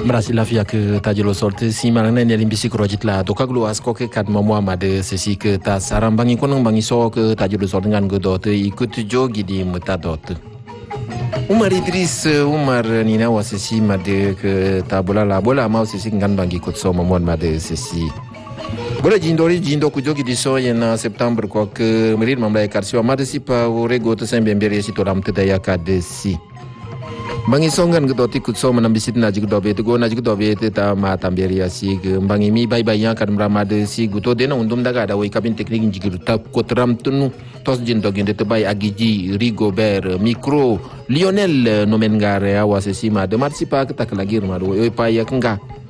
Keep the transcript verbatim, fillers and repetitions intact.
Berhasil lafia ke tajelo sorte si marana ni limbisi ke rojit la doka glu asko ke kad mamwa made sesi ke ta saram bangi konong bangi so ke tajelo sorte ngan go dot ikut jogi di muta dot Umar Idris Umar nina wasesi made ke tabula la bola mau sesi ngan bangi kot so mamon made sesi Bola jindori jindo ku jogi di so yena September ko ke merir mamlai karsiwa made si pa urego to sembembere si to ram tedaya kadesi Bangi songan gedoti kutso menambisit naji gedobe tu go naji gedobe tu ta ma tamberi asi ke bangi mi bai bai yang kan ramade si guto dena undum daga ada wai kabin teknik jigir ta kotram tunu tos jin dogin de bai agiji Rigobert Micro Lionel Nomengare awase si ma de marsipa kita kelagir ma do oi pa ya kenga